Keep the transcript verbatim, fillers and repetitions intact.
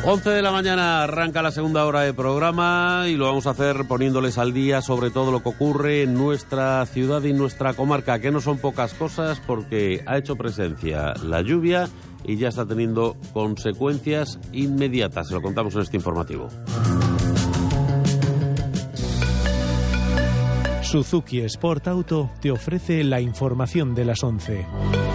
once de la mañana arranca la segunda hora de programa y lo vamos a hacer poniéndoles al día sobre todo lo que ocurre en nuestra ciudad y nuestra comarca, que no son pocas cosas porque ha hecho presencia la lluvia y ya está teniendo consecuencias inmediatas. Se lo contamos en este informativo. Suzuki Sport Auto te ofrece la información de las once.